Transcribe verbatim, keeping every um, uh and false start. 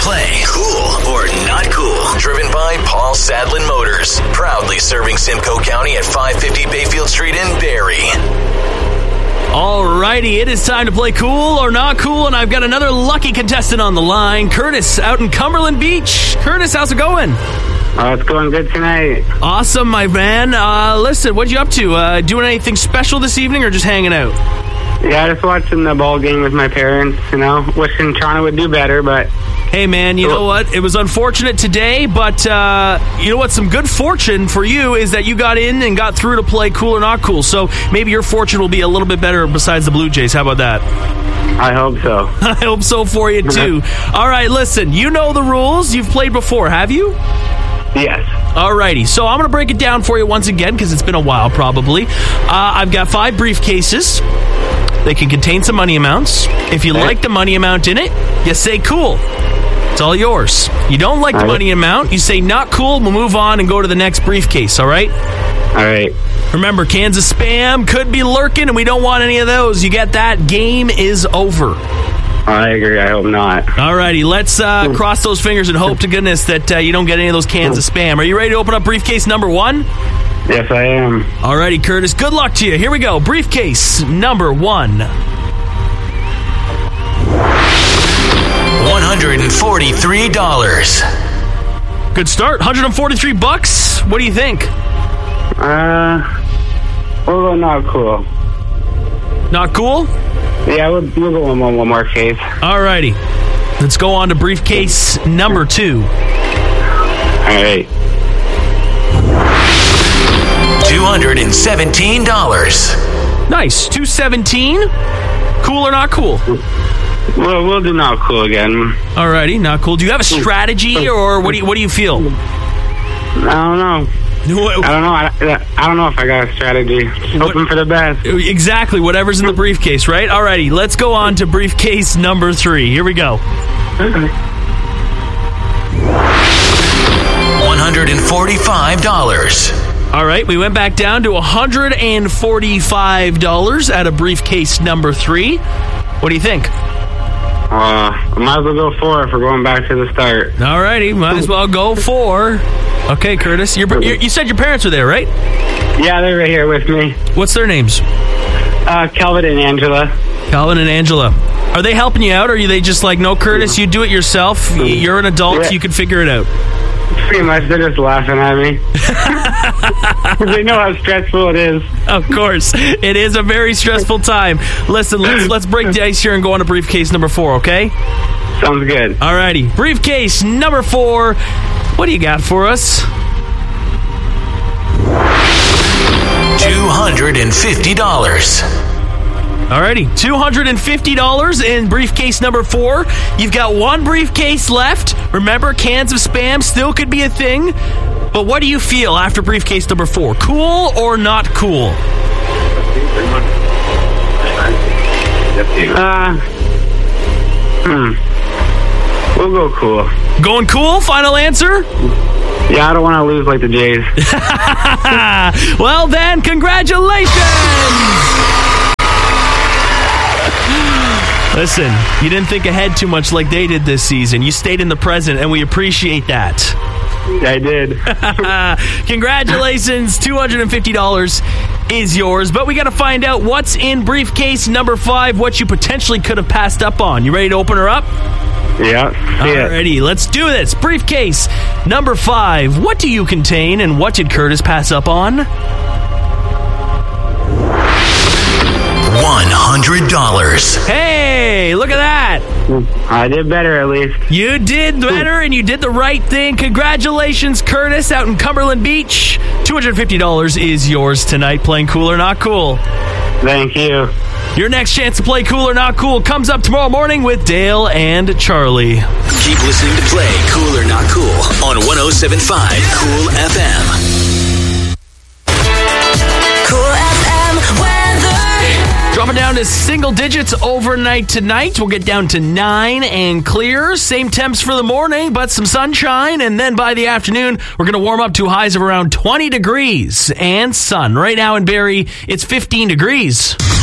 play. Cool or not cool. Driven by Paul Sadlin Motors. Proudly serving Simcoe County at five fifty Bayfield Street in Barrie. Alrighty, it is time to play Cool or Not Cool, and I've got another lucky contestant on the line, Curtis, out in Cumberland Beach. Curtis, how's it going? Oh, it's going good tonight. Awesome, my man. Uh, listen, what you up to? Uh, doing anything special this evening or just hanging out? Yeah, just watching the ball game with my parents, you know, wishing Toronto would do better, but... Hey, man, you know what? It was unfortunate today, but uh, you know what? Some good fortune for you is that you got in and got through to play Cool or Not Cool, so maybe your fortune will be a little bit better besides the Blue Jays. How about that? I hope so. I hope so for you, too. All right, listen, you know the rules. You've played before, have you? Yes. Alrighty, so I'm going to break it down for you once again because it's been a while probably. Uh, I've got five briefcases. They can contain some money amounts. If you like the money amount in it, you say cool. It's all yours. You don't like the money amount, you say not cool, we'll move on and go to the next briefcase, all right? All right. Remember, cans of Spam could be lurking and we don't want any of those. You get that? Game is over. I agree. I hope not. Alrighty, let's uh, cross those fingers and hope to goodness that uh, you don't get any of those cans of Spam. Are you ready to open up briefcase number one? Yes, I am. Alrighty, Curtis. Good luck to you. Here we go. Briefcase number one. one hundred forty-three dollars. Good start. one hundred forty-three bucks. What do you think? Uh, we'll go not cool. Not cool? Yeah, we'll, we'll go one, one, one more case. Alrighty. Let's go on to briefcase number two. All right. two hundred seventeen dollars. Nice. two seventeen. Cool or not cool? Well, we'll do not cool again. Alrighty, not cool. Do you have a strategy, or what do you, what do you feel? I don't know. I don't know. I, I don't know if I got a strategy. Just hoping for the best. Exactly. Whatever's in the briefcase, right? Alrighty, let's go on to briefcase number three. Here we go. one hundred forty-five dollars. All right, we went back down to one hundred forty-five dollars at a briefcase number three. What do you think? Uh, might as well go four if we're going back to the start. All righty, might as well go four. Okay, Curtis, you're, you're, you said your parents were there, right? Yeah, they're right here with me. What's their names? Uh, Calvin and Angela. Calvin and Angela. Are they helping you out, or are they just like, no, Curtis, you do it yourself. You're an adult, Yeah. you can figure it out. Pretty much, they're just laughing at me. They know how stressful it is. Of course. It is a very stressful time. Listen, let's let's break the ice here and go on to briefcase number four, okay? Sounds good. Alrighty. Briefcase number four. What do you got for us? two hundred fifty dollars. Alrighty, two hundred fifty dollars in briefcase number four. You've got one briefcase left. Remember, cans of Spam still could be a thing. But what do you feel after briefcase number four? Cool or not cool? Uh, hmm. We'll go cool. Going cool? Final answer? Yeah, I don't want to lose like the Jays. Well then, congratulations! Listen, you didn't think ahead too much like they did this season. You stayed in the present, and we appreciate that. I did. Congratulations, two hundred fifty dollars is yours, but we got to find out what's in briefcase number five, what you potentially could have passed up on. You ready to open her up? Yeah. Alrighty, let's do this. Briefcase number five. What do you contain, and what did Curtis pass up on? one hundred dollars. Hey, look at that. I did better, at least. You did better, and you did the right thing. Congratulations, Curtis, out in Cumberland Beach. two hundred fifty dollars is yours tonight, playing Cool or Not Cool. Thank you. Your next chance to play Cool or Not Cool comes up tomorrow morning with Dale and Charlie. Keep listening to Play Cool or Not Cool on one oh seven point five Cool F M. Cool F M weather. Dropping down to single digits overnight tonight. We'll get down to nine and clear. Same temps for the morning, but some sunshine. And then by the afternoon, we're going to warm up to highs of around twenty degrees and sun. Right now in Barrie, it's fifteen degrees.